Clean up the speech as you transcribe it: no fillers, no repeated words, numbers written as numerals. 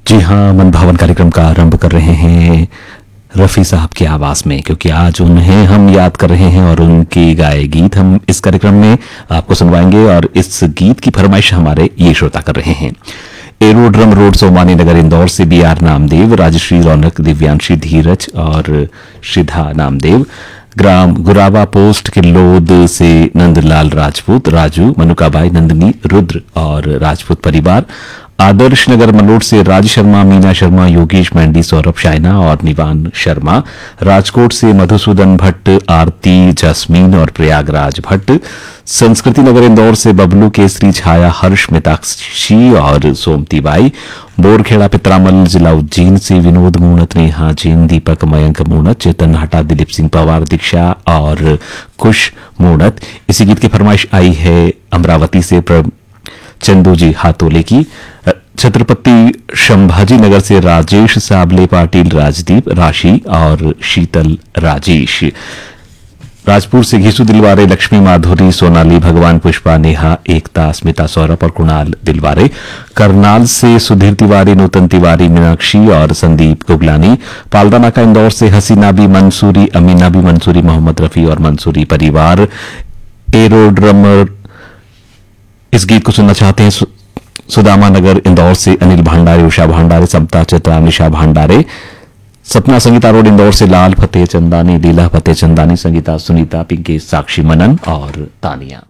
जी हाँ, मन भावन कार्यक्रम का आरंभ कर रहे हैं रफी साहब की आवाज में, क्योंकि आज उन्हें हम याद कर रहे हैं और उनके गाए गीत हम इस कार्यक्रम में आपको सुनवाएंगे। और इस गीत की फरमाइश हमारे ये श्रोता कर रहे हैं। एरोड्रम रोड, सोमानी नगर, इंदौर से बी आर नामदेव, राजश्री रौनक, दिव्यांशी धीरज और श्रीधा नामदेव। ग्राम गुरावा पोस्ट किल्लोद से नंदलाल राजपूत, राजू, मनुकाबाई, नंदनी, रुद्र और राजपूत परिवार। आदर्श नगर मलोट से राज शर्मा, मीना शर्मा, योगेश मैंडी, सौरभ शाइना और निवान शर्मा। राजकोट से मधुसूदन भट्ट, आरती, जस्मीन और प्रयागराज भट्ट। संस्कृति नगर इंदौर से बबलू, केसरी, छाया, हर्ष, मिताक्षी और सोमती बाई। बोरखेड़ा पित्रामल जिला उज्जैन से विनोद मूणत, नेहा जैन, दीपक, मयंक मूणत, चेतन हटा, दिलीप सिंह पवार, दीक्षा और कुश मूणत। इसी गीत की फरमाइश आई है अमरावती से चंदू जी हातोले की। छत्रपति संभाजी नगर से राजेश साबले, पाटिल, राजदीप, राशि और शीतल राजेश। राजपुर से घीसू दिलवारे, लक्ष्मी, माधुरी, सोनाली, भगवान, पुष्पा, नेहा, एकता, स्मिता, सौरभ और कुणाल दिलवारे। करनाल से सुधीर तिवारी, नूतन तिवारी, मीनाक्षी और संदीप गुगलानी। पालदानाका इंदौर से हसीना बी मंसूरी, अमीना बी मंसूरी, मोहम्मद रफी और मंसूरी परिवार। एरोड्रमर इस गीत को सुनना चाहते हैं सुदामा नगर इंदौर से अनिल भंडारे, उषा भंडारे, समता चित्रा, निशा भंडारे। सपना संगीता रोड इंदौर से लाल फतेह चंदानी, लीला फतेह चंदानी, संगीता, सुनीता, पिंकी, साक्षी, मनन और तानिया।